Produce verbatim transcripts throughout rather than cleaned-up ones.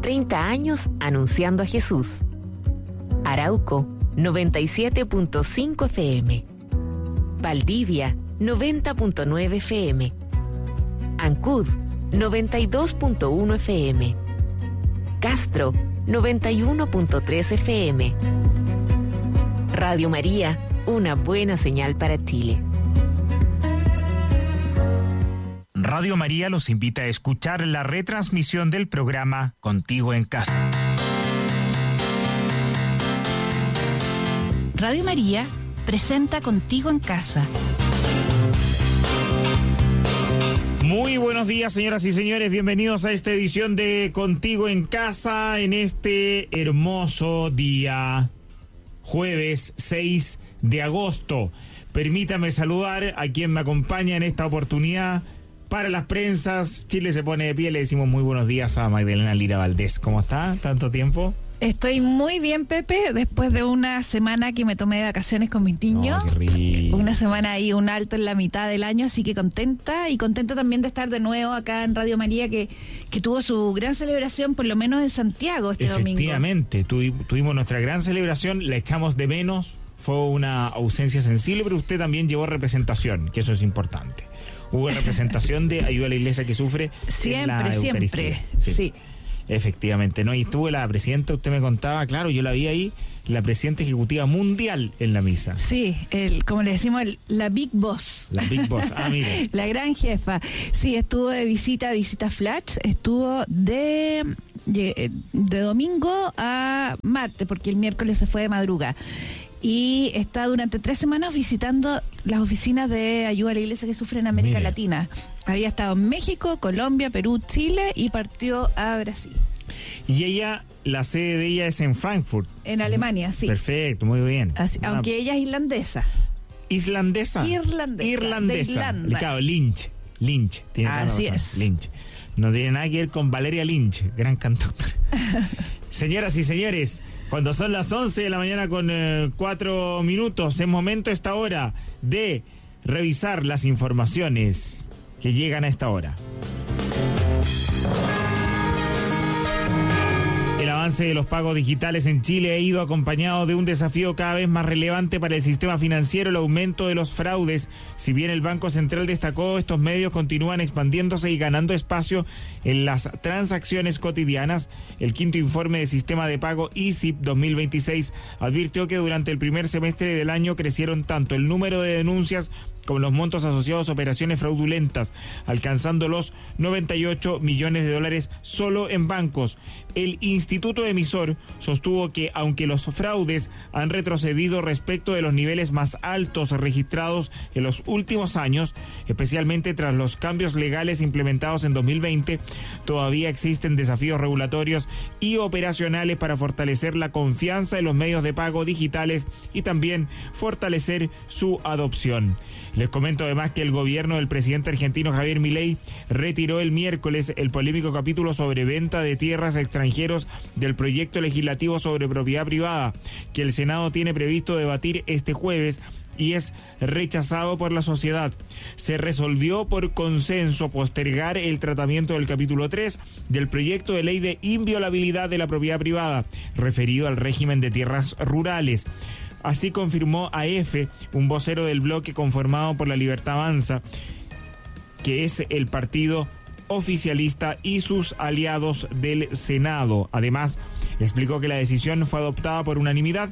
treinta años anunciando a Jesús. Arauco, noventa y siete punto cinco F M. Valdivia, noventa punto nueve F M. Ancud, noventa y dos punto uno F M. Castro, noventa y uno punto tres F M. Radio María, una buena señal para Chile. Radio María los invita a escuchar la retransmisión del programa Contigo en Casa. Radio María presenta Contigo en Casa. Muy buenos días, señoras y señores, bienvenidos a esta edición de Contigo en Casa en este hermoso día, jueves seis de agosto. Permítame saludar a quien me acompaña en esta oportunidad. Para las prensas, Chile se pone de pie, le decimos muy buenos días a Magdalena Lira Valdés. ¿Cómo está? ¿Tanto tiempo? Estoy muy bien, Pepe, después de una semana que me tomé de vacaciones con mis niños. Oh, qué rico. Una semana ahí, un alto en la mitad del año, así que contenta y contenta también de estar de nuevo acá en Radio María, que, que tuvo su gran celebración, por lo menos en Santiago este domingo. Efectivamente, tuvi, tuvimos nuestra gran celebración, la echamos de menos, fue una ausencia sensible, pero usted también llevó representación, que eso es importante. Hubo representación de Ayuda a la Iglesia que Sufre. Siempre, siempre, sí. sí. Efectivamente, ¿no? Y estuvo la presidenta, usted me contaba, claro, yo la vi ahí, la presidenta ejecutiva mundial en la misa. Sí, el, como le decimos, el, la Big Boss. La Big Boss, ah, mire. La gran jefa. Sí, estuvo de visita, visita flash, estuvo de... de domingo a martes, porque el miércoles se fue de madrugada. Y está durante tres semanas visitando las oficinas de Ayuda a la Iglesia que Sufre en América Mire. Latina. Había estado en México, Colombia, Perú, Chile y partió a Brasil. Y ella, la sede de ella es en Frankfurt. En Alemania, sí. Perfecto, muy bien. Así, ah, aunque ella es irlandesa. ¿Islandesa? Irlandesa. Irlandesa. De Irlanda. Claro, Lynch. Lynch. Tiene Así es. Lynch. No tiene nada que ver con Valeria Lynch, gran cantautora. Señoras y señores, cuando son las once de la mañana con eh, cuatro minutos, es momento a esta hora de revisar las informaciones que llegan a esta hora. El avance de los pagos digitales en Chile ha ido acompañado de un desafío cada vez más relevante para el sistema financiero, el aumento de los fraudes. Si bien el Banco Central destacó, estos medios continúan expandiéndose y ganando espacio en las transacciones cotidianas. El quinto informe de sistema de pago I S I P dos mil veintiséis advirtió que durante el primer semestre del año crecieron tanto el número de denuncias como los montos asociados a operaciones fraudulentas, alcanzando los noventa y ocho millones de dólares solo en bancos. El instituto emisor sostuvo que aunque los fraudes han retrocedido respecto de los niveles más altos registrados en los últimos años, especialmente tras los cambios legales implementados en dos mil veinte, todavía existen desafíos regulatorios y operacionales para fortalecer la confianza en los medios de pago digitales y también fortalecer su adopción. Les comento además que el gobierno del presidente argentino Javier Milei retiró el miércoles el polémico capítulo sobre venta de tierras a extranjeros del proyecto legislativo sobre propiedad privada, que el Senado tiene previsto debatir este jueves y es rechazado por la sociedad. Se resolvió por consenso postergar el tratamiento del capítulo tres del proyecto de ley de inviolabilidad de la propiedad privada, referido al régimen de tierras rurales. Así confirmó A F, un vocero del bloque conformado por La Libertad Avanza, que es el partido oficialista y sus aliados del Senado. Además, explicó que la decisión fue adoptada por unanimidad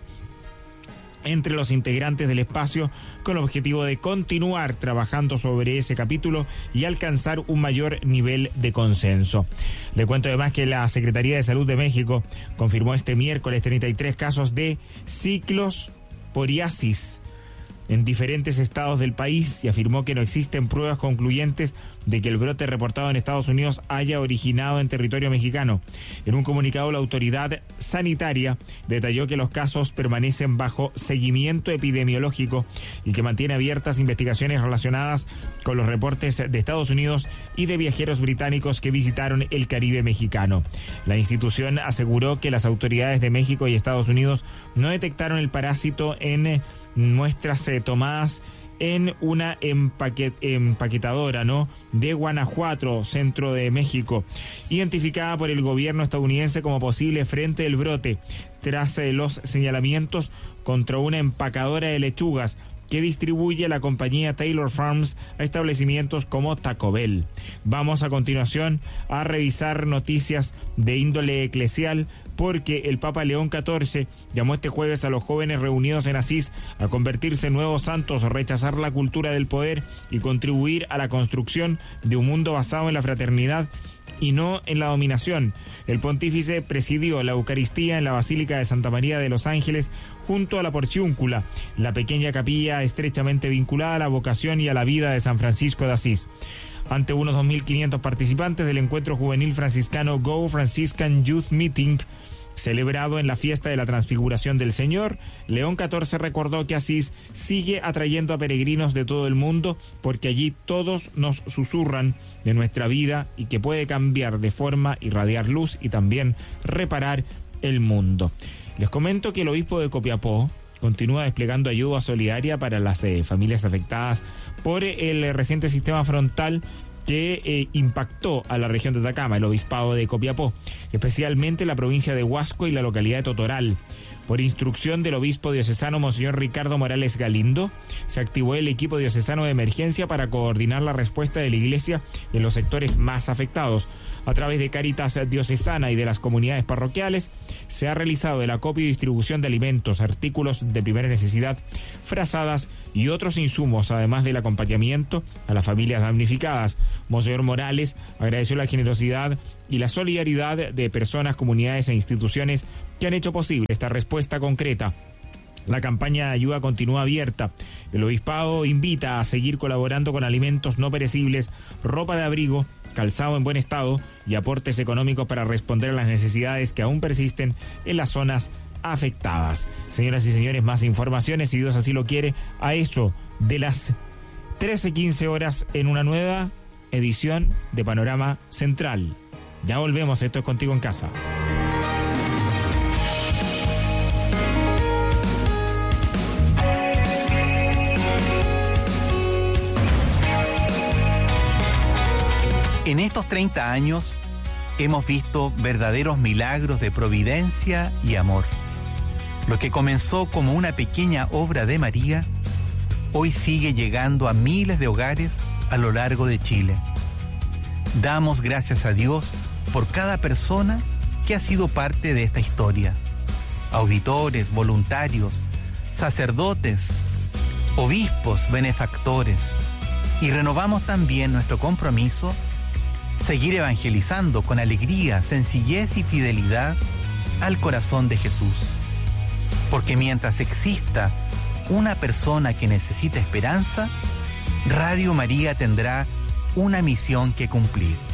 entre los integrantes del espacio con el objetivo de continuar trabajando sobre ese capítulo y alcanzar un mayor nivel de consenso. Le cuento además que la Secretaría de Salud de México confirmó este miércoles treinta y tres casos de ciclosporiasis en diferentes estados del país y afirmó que no existen pruebas concluyentes de que el brote reportado en Estados Unidos haya originado en territorio mexicano. En un comunicado, la autoridad sanitaria detalló que los casos permanecen bajo seguimiento epidemiológico y que mantiene abiertas investigaciones relacionadas con los reportes de Estados Unidos y de viajeros británicos que visitaron el Caribe mexicano. La institución aseguró que las autoridades de México y Estados Unidos no detectaron el parásito en muestras eh, tomadas en una empaquet, empaquetadora, ¿no?, de Guanajuato, centro de México, identificada por el gobierno estadounidense como posible frente del brote, tras eh, los señalamientos contra una empacadora de lechugas que distribuye la compañía Taylor Farms a establecimientos como Taco Bell. Vamos a continuación a revisar noticias de índole eclesial, porque el Papa León catorce llamó este jueves a los jóvenes reunidos en Asís a convertirse en nuevos santos, rechazar la cultura del poder y contribuir a la construcción de un mundo basado en la fraternidad y no en la dominación. El pontífice presidió la Eucaristía en la Basílica de Santa María de los Ángeles junto a la Porciúncula, la pequeña capilla estrechamente vinculada a la vocación y a la vida de San Francisco de Asís. Ante unos dos mil quinientos participantes del encuentro juvenil franciscano Go Franciscan Youth Meeting, celebrado en la fiesta de la Transfiguración del Señor, León catorce recordó que Asís sigue atrayendo a peregrinos de todo el mundo porque allí todos nos susurran de nuestra vida y que puede cambiar de forma, irradiar luz y también reparar el mundo. Les comento que el obispo de Copiapó continúa desplegando ayuda solidaria para las eh, familias afectadas por el eh, reciente sistema frontal que eh, impactó a la región de Atacama, el obispado de Copiapó, especialmente la provincia de Huasco y la localidad de Totoral. Por instrucción del obispo diocesano Monseñor Ricardo Morales Galindo, se activó el equipo diocesano de emergencia para coordinar la respuesta de la Iglesia en los sectores más afectados. A través de Cáritas Diocesana y de las comunidades parroquiales, se ha realizado el acopio y distribución de alimentos, artículos de primera necesidad, frazadas y otros insumos, además del acompañamiento a las familias damnificadas. Monseñor Morales agradeció la generosidad y la solidaridad de personas, comunidades e instituciones que han hecho posible esta respuesta concreta. La campaña de ayuda continúa abierta. El obispado invita a seguir colaborando con alimentos no perecibles, ropa de abrigo, calzado en buen estado y aportes económicos para responder a las necesidades que aún persisten en las zonas afectadas. Señoras y señores, más informaciones, si Dios así lo quiere, a eso de las trece quince horas en una nueva edición de Panorama Central. Ya volvemos, esto es Contigo en Casa. En estos treinta años hemos visto verdaderos milagros de providencia y amor. Lo que comenzó como una pequeña obra de María, hoy sigue llegando a miles de hogares a lo largo de Chile. Damos gracias a Dios por cada persona que ha sido parte de esta historia. Auditores, voluntarios, sacerdotes, obispos, benefactores. Y renovamos también nuestro compromiso seguir evangelizando con alegría, sencillez y fidelidad al corazón de Jesús. Porque mientras exista una persona que necesita esperanza, Radio María tendrá una misión que cumplir.